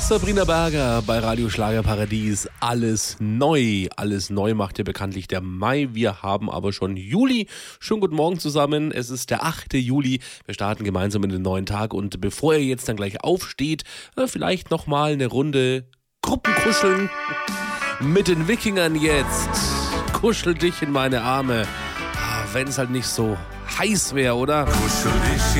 Sabrina Berger bei Radio Schlagerparadies. Alles neu macht ja bekanntlich der Mai. Wir haben aber schon Juli. Schönen guten Morgen zusammen. Es ist der 8. Juli. Wir starten gemeinsam in den neuen Tag. Und bevor ihr jetzt dann gleich aufsteht, vielleicht nochmal eine Runde Gruppenkuscheln mit den Wikingern jetzt. Kuschel dich in meine Arme. Wenn es halt nicht so heiß wäre, oder? Kuschel dich